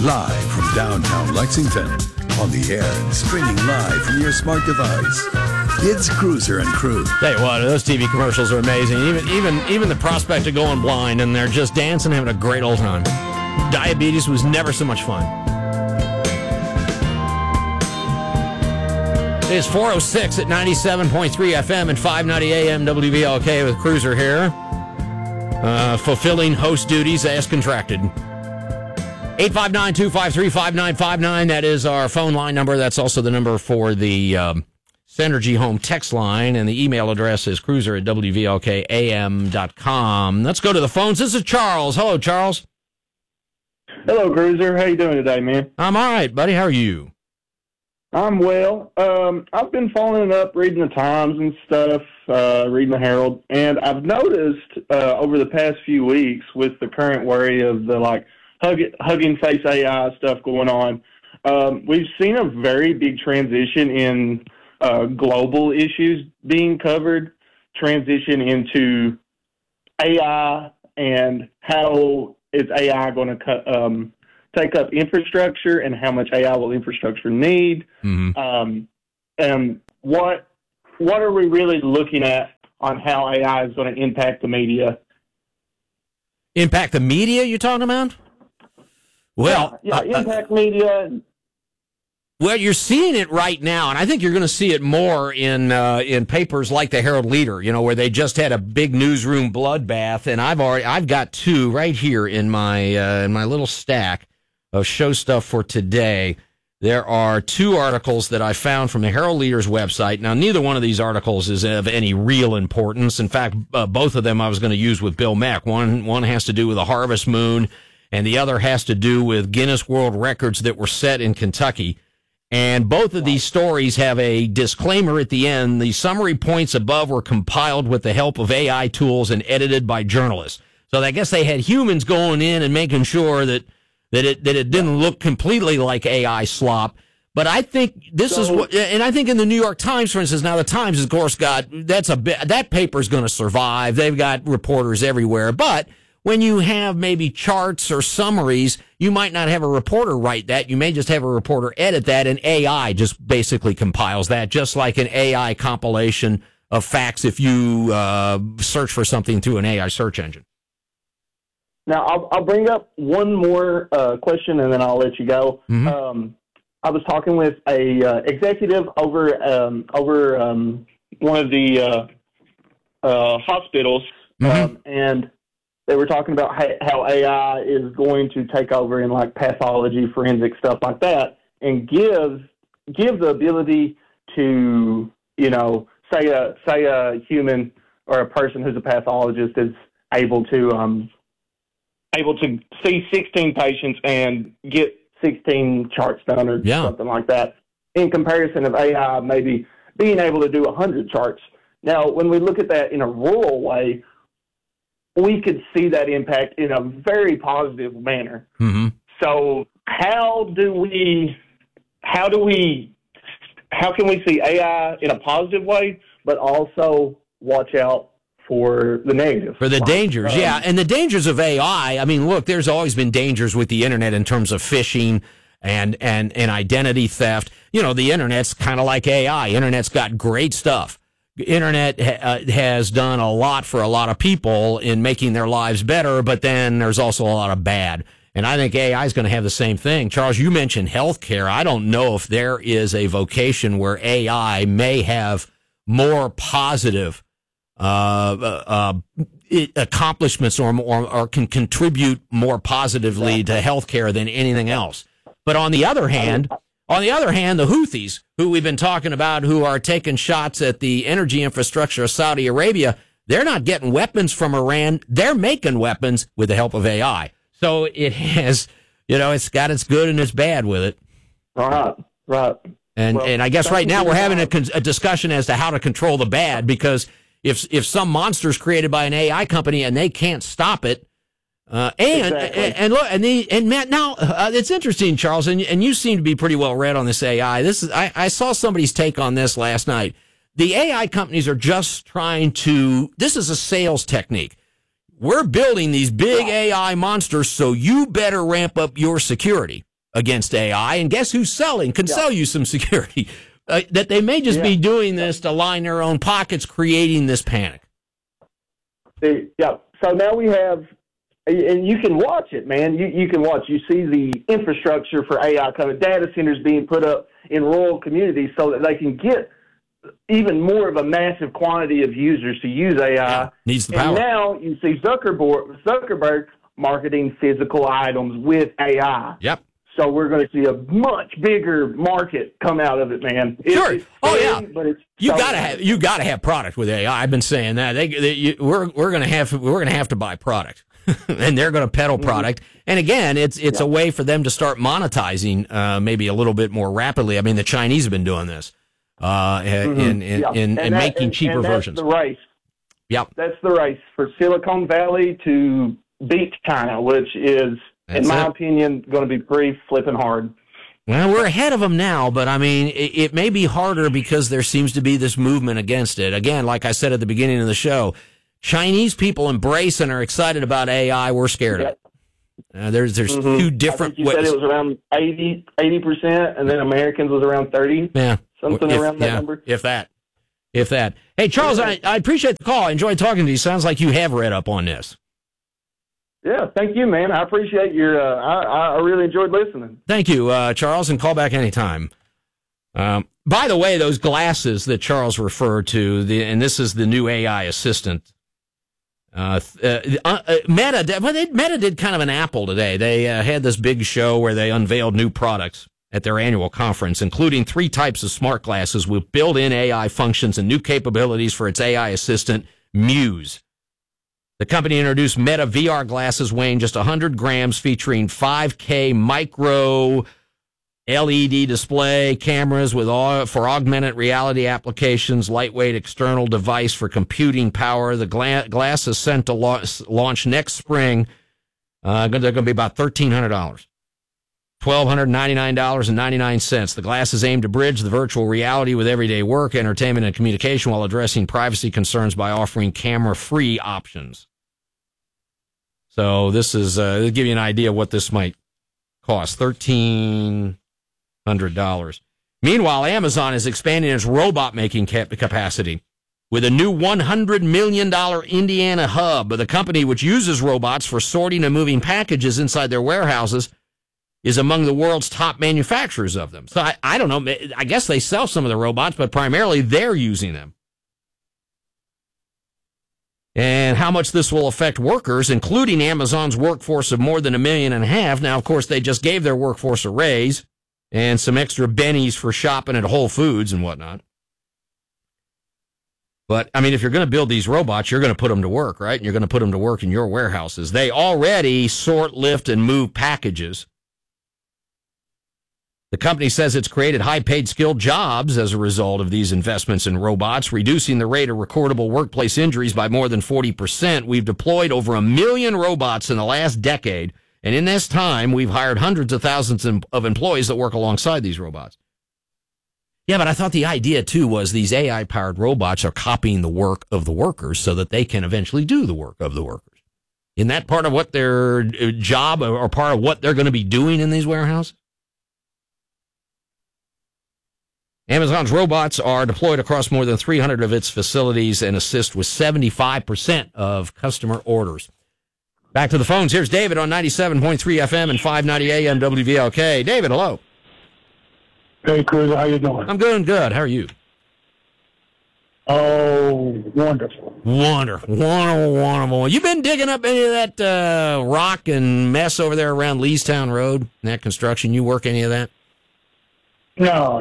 Live from downtown Lexington, on the air and streaming live from your smart device. It's Cruiser and Crew. Tell you what, those TV commercials are amazing. Even the prospect of going blind, and they're just dancing, having a great old time. Diabetes was never so much fun. It's 4:06 at 97.3 FM and 590 AM WVLK with Cruiser here. Fulfilling host duties as contracted. 859-253-5959. That is our phone line number. That's also the number for the Synergy Home text line, and the email address is cruiser@wvlkam.com. Let's go to the phones. This is Charles. Hello, Charles. Hello, Cruiser. How you doing today, man? I'm all right, buddy. How are you? I'm well. I've been following it up, reading the Times and stuff, reading the Herald, and I've noticed over the past few weeks with the current worry of the Hugging Face AI stuff going on, we've seen a very big transition in global issues being covered, transition into AI and how is AI going to take up infrastructure and how much AI will infrastructure need. Mm-hmm. And what are we really looking at on how AI is going to impact the media? Impact the media, you're talking about? Well, impact media. Well, you're seeing it right now, and I think you're going to see it more in papers like the Herald Leader, where they just had a big newsroom bloodbath, and I've got two right here in my little stack of show stuff for today. There are two articles that I found from the Herald Leader's website. Now, neither one of these articles is of any real importance. In fact, both of them I was going to use with Bill Mack. One has to do with the harvest moon, and the other has to do with Guinness World Records that were set in Kentucky. And both of these stories have a disclaimer at the end. The summary points above were compiled with the help of AI tools and edited by journalists. So I guess they had humans going in and making sure that it didn't look completely like AI slop. But I think and I think in the New York Times, for instance, now the Times, of course, that paper's going to survive. They've got reporters everywhere. But when you have maybe charts or summaries, you might not have a reporter write that. You may just have a reporter edit that, and AI just basically compiles that, just like an AI compilation of facts if you search for something through an AI search engine. Now, I'll bring up one more question, and then I'll let you go. Mm-hmm. I was talking with a executive over one of the hospitals, Mm-hmm. and they were talking about how AI is going to take over in like pathology, forensic stuff like that, and give the ability to, say a human or a person who's a pathologist is able to see 16 patients and get 16 charts done or something like that, in comparison of AI maybe being able to do 100 charts. Now, when we look at that in a rural way, we could see that impact in a very positive manner. Mm-hmm. So how can we see AI in a positive way, but also watch out for the negative? For the dangers, yeah. And the dangers of AI, I mean, look, there's always been dangers with the internet in terms of phishing and identity theft. The internet's kind of like AI. Internet's got great stuff. Internet has done a lot for a lot of people in making their lives better, but then there's also a lot of bad. And I think AI is going to have the same thing. Charles, you mentioned healthcare. I don't know if there is a vocation where AI may have more positive accomplishments or can contribute more positively to healthcare than anything else. But on the other hand, the Houthis, who we've been talking about, who are taking shots at the energy infrastructure of Saudi Arabia, they're not getting weapons from Iran. They're making weapons with the help of AI. So it has, it's got its good and its bad with it. Right. And I guess right now we're having a discussion as to how to control the bad, because if some monster's created by an AI company and they can't stop it, exactly. and Matt, now it's interesting, Charles, and you seem to be pretty well read on this AI. I saw somebody's take on this last night. The AI companies are just trying to. This is a sales technique. We're building these big AI monsters, so you better ramp up your security. against AI, and guess who's selling? Can sell you some security. That they may just be doing this to line their own pockets, creating this panic. Yeah. So now we have, and you can watch it, man. You can watch. You see the infrastructure for AI coming, data centers being put up in rural communities so that they can get even more of a massive quantity of users to use AI. Yeah, needs the power. And now you see Zuckerberg marketing physical items with AI. Yep. So we're going to see a much bigger market come out of it, man. Sure. Yeah. But it's you gotta have product with AI. I've been saying that we're gonna have to buy product, and they're gonna peddle product. And again, it's a way for them to start monetizing maybe a little bit more rapidly. I mean, the Chinese have been doing this in making cheaper versions. That's the race. Yep. That's the race for Silicon Valley to beat China, which is, in my opinion, going to be pretty flipping hard. Well, we're ahead of them now, but I mean, it may be harder because there seems to be this movement against it. Again, like I said at the beginning of the show, Chinese people embrace and are excited about AI. We're scared of it. There's two different ways. You said it was around 80%, and then Americans was around 30%. Yeah. Something around that number. If that. Hey, Charles, I appreciate the call. I enjoyed talking to you. Sounds like you have read up on this. Yeah, thank you, man. I appreciate your. I really enjoyed listening. Thank you, Charles, and call back anytime. By the way, those glasses that Charles referred to, and this is the new AI assistant. Meta did kind of an Apple today. They had this big show where they unveiled new products at their annual conference, including 3 types of smart glasses with built-in AI functions and new capabilities for its AI assistant, Muse. The company introduced Meta VR glasses weighing just 100 grams, featuring 5K micro LED display cameras for augmented reality applications, lightweight external device for computing power. The glass is set to launch next spring. They're going to be about $1,300. $1,299.99. The glasses aim to bridge the virtual reality with everyday work, entertainment, and communication while addressing privacy concerns by offering camera-free options. So this is to give you an idea of what this might cost, $1,300. Meanwhile, Amazon is expanding its robot making capacity with a new $100 million Indiana hub. The company, which uses robots for sorting and moving packages inside their warehouses, is among the world's top manufacturers of them. So I don't know. I guess they sell some of the robots, but primarily they're using them. And how much this will affect workers, including Amazon's workforce of more than 1.5 million. Now, of course, they just gave their workforce a raise and some extra bennies for shopping at Whole Foods and whatnot. But, I mean, if you're going to build these robots, you're going to put them to work, right? And you're going to put them to work in your warehouses. They already sort, lift, and move packages. The company says it's created high-paid skilled jobs as a result of these investments in robots, reducing the rate of recordable workplace injuries by more than 40%. We've deployed over 1 million robots in the last decade, and in this time, we've hired hundreds of thousands of employees that work alongside these robots. Yeah, but I thought the idea, too, was these AI-powered robots are copying the work of the workers so that they can eventually do the work of the workers. Isn't that part of what their job or part of what they're going to be doing in these warehouses? Amazon's robots are deployed across more than 300 of its facilities and assist with 75% of customer orders. Back to the phones. Here's David on 97.3 FM and 590 AM WVLK. David, hello. Hey, Cruz, how you doing? I'm doing good. How are you? Oh, wonderful. Wonderful. You been digging up any of that rock and mess over there around Leestown Road? That construction, you work any of that? No.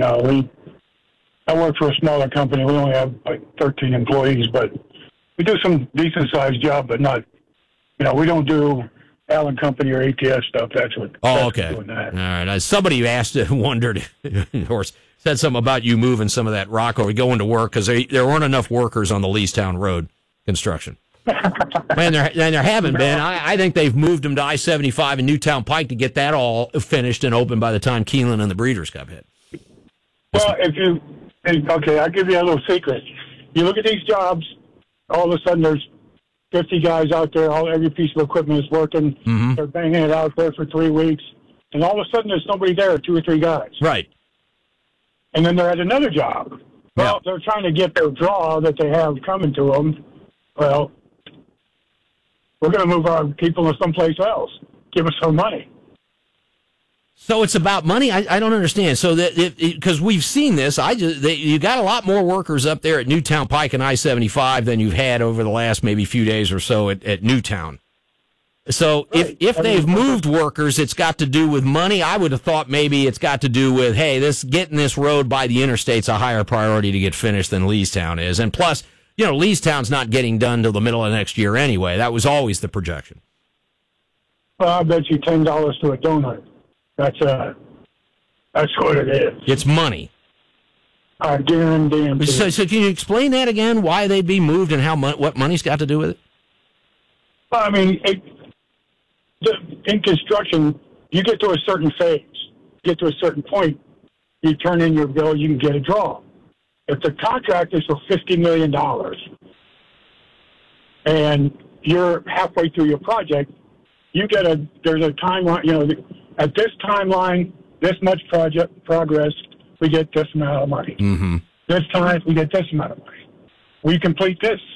I work for a smaller company. We only have like 13 employees, but we do some decent-sized job, but not, we don't do Allen Company or ATS stuff. That's what. Oh, okay. Doing that. All right. Somebody wondered, or said something about you moving some of that rock or going to work because there weren't enough workers on the Leestown Road construction. Man, there haven't been. I think they've moved them to I-75 and Newtown Pike to get that all finished and open by the time Keeneland and the Breeders' Cup hit. Well, I'll give you a little secret. You look at these jobs, all of a sudden there's 50 guys out there, every piece of equipment is working. Mm-hmm. They're banging it out there for 3 weeks. and all of a sudden there's nobody there, 2 or 3 guys. Right. And then they're at another job. Well, they're trying to get their draw that they have coming to them. Well, we're going to move our people to someplace else. Give us some money. So it's about money? I don't understand. So that because we've seen this, you got a lot more workers up there at Newtown Pike and I-75 than you've had over the last maybe few days or so at Newtown. So right. if they've moved workers, it's got to do with money. I would have thought maybe it's got to do with, hey, getting this road by the interstate's a higher priority to get finished than Leestown is. And plus, Leestown's not getting done till the middle of next year anyway. That was always the projection. Well, I bet you $10 to a donut. That's what it is. It's money. I guarantee. So can you explain that again? Why they'd be moved and what money's got to do with it? Well, I mean, in construction, you get to a certain phase, get to a certain point, you turn in your bill, you can get a draw. If the contract is for $50 million and you're halfway through your project, there's a timeline, at this timeline, this much progress, we get this amount of money. Mm-hmm. This time, we get this amount of money. We complete this,